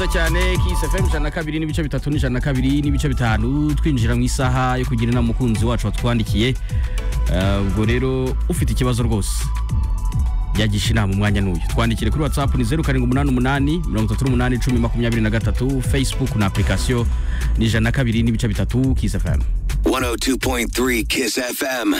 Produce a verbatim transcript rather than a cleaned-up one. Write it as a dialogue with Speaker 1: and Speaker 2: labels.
Speaker 1: cyane Kiss F M ijana na kabiri n'ibice bitatu n'ijana na kabiri n'ibice bitanu twinjira mu isaha yo kugira inama mukunzi wacu watwandikiye. Ubwo rero ufite ikibazo rwose yagisha inama umwanya n'uyu twandikire kuri WhatsApp ni zero karindwi umunani umunani mirongo itatu n'umunani icumi makumyabiri na gatatu, Facebook na application ni ijana na kabiri n'ibice bitatu Kiss F M
Speaker 2: one oh two point three Kiss F M.